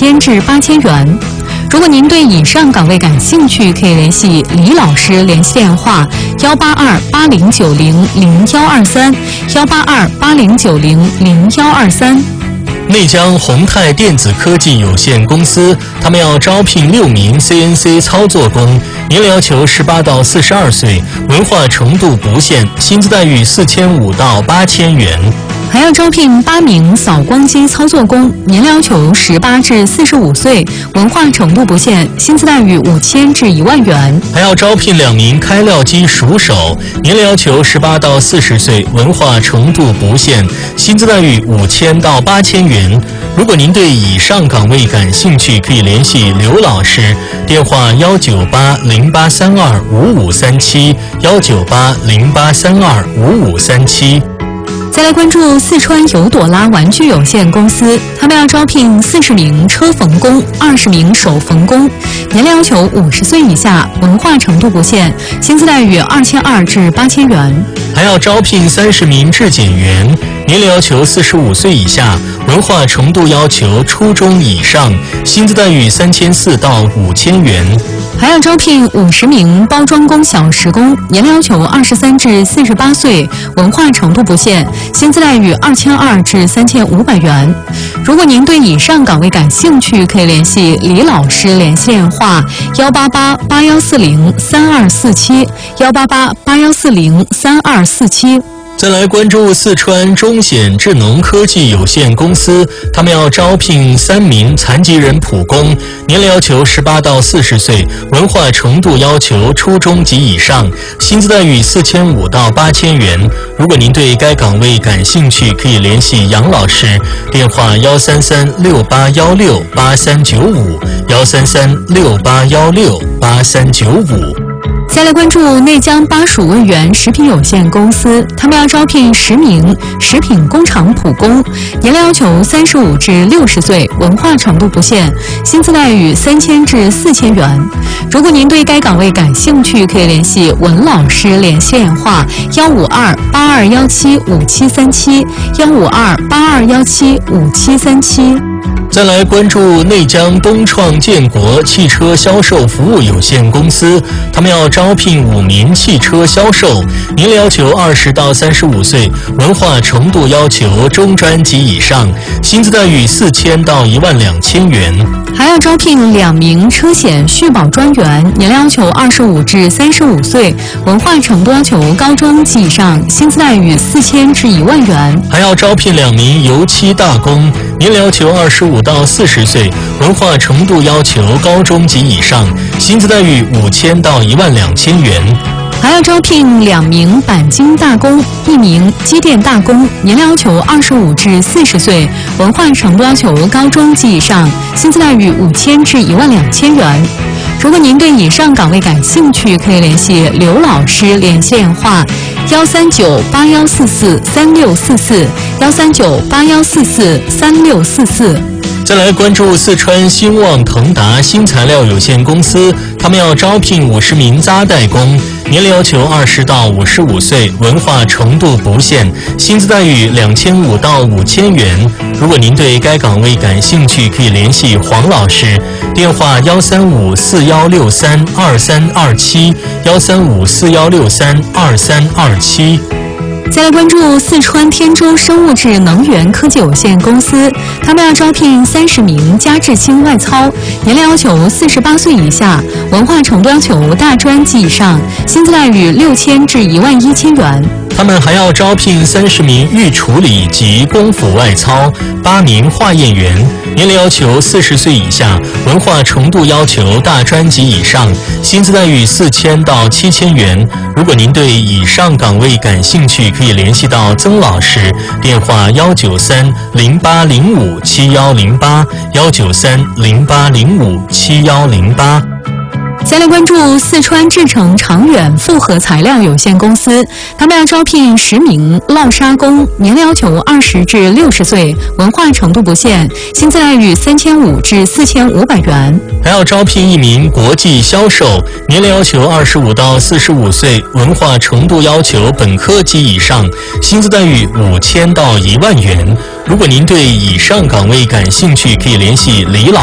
5000至8000元。如果您对以上岗位感兴趣，可以联系李老师，联系电话18280900123，18280900123。 内江宏泰电子科技有限公司，他们要招聘6名 CNC 操作工，年龄要求18到42岁，文化程度不限，薪资待遇4500到8000元。 还要招聘8名扫光机操作工，年龄要求18至45岁，文化程度不限，薪资待遇5000至1万元。 还要招聘2名开料机熟手，年龄要求18到40岁，文化程度不限，薪资待遇5000到8000元。如果您对以上岗位感兴趣，可以联系刘老师，电话19808325537，19808325537。 再来关注四川尤朵拉玩具有限公司，他们要招聘40名车缝工、20名手缝工，年龄要求50岁以下，文化程度不限，薪资待遇2200至8000元。 还要招聘30名质检员，年龄要求45岁以下，文化程度要求初中以上，薪资待遇3400到5000元。 还要招聘50名包装工小时工，年龄要求23至48岁，文化程度不限，薪资待遇2200至3500元。如果您对以上岗位感兴趣，可以联系李老师，联系电话18881403247，18881403247。 再来关注四川中显智能科技有限公司，他们要招聘3名残疾人普工，年龄要求18到40岁，文化程度要求初中及以上，薪资待遇4500到8000元。如果您对该岗位感兴趣，可以联系杨老师，电话13368168395，13368168395。 再来关注内江巴蜀味源食品有限公司，他们要招聘10名食品工厂普工，年龄要求35至60岁，文化程度不限，薪资待遇3000至4000元。如果您对该岗位感兴趣，可以联系文老师，联系电话15282175737，15282175737。 再来关注内江东创建国汽车销售服务有限公司，他们要招聘5名汽车销售，年龄要求20到35岁，文化程度要求中专及以上，薪资待遇4000到12000元。 还要招聘2名车险续保专员，年龄要求25至35岁，文化程度要求高中及以上，薪资待遇4000至1万元。 还要招聘2名油漆大工，年龄要求25到40岁，文化程度要求高中及以上，薪资待遇5000到12000元。 还要招聘2名钣金大工，1名机电大工，年龄要求25至40岁，文化程度要求高中及以上，薪资待遇5000至12000元。如果您对以上岗位感兴趣，可以联系刘老师，联系电话13981443644，13981443644。 再来关注四川兴旺腾达新材料有限公司，他们要招聘50名扎带工，年龄要求20到55岁，文化程度不限，薪资待遇2500到5000元。如果您对该岗位感兴趣，可以联系黄老师，电话13541632327，13541632327。 再来关注四川天舟生物质能源科技有限公司，他们要招聘30名加制氢外操，年龄要求48岁以下，文化程度要求大专及以上，薪资待遇6000至11000元。 他们还要招聘30名预处理及功夫外操，8名化验员，年龄要求40岁以下，文化程度要求大专及以上，薪资待遇4000到7000元。如果您对以上岗位感兴趣，可以联系到曾老师，电话19308057108，19308057108。 再来关注四川志成长远复合材料有限公司，他们要招聘10名烙砂工，年龄要求20至60岁，文化程度不限，薪资待遇3500至4500元。 还要招聘1名国际销售，年龄要求25到45岁，文化程度要求本科及以上，薪资待遇5000到1万元。如果您对以上岗位感兴趣，可以联系李老